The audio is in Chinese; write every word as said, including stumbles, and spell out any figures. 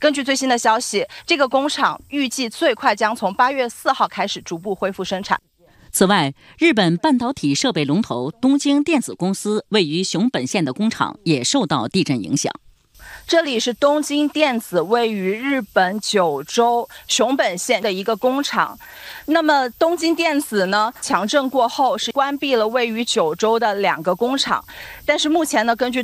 根据最新的消息，这个工厂预计最快将从八月四号开始逐步恢复生产。 此外，日本半导体设备龙头东京电子公司位于熊本县的工厂也受到地震影响。 这里是东京电子位于日本九州熊本县的一个工厂。那么东京电子呢，强震过后是关闭了位于九州的两个工厂，但是目前呢，根据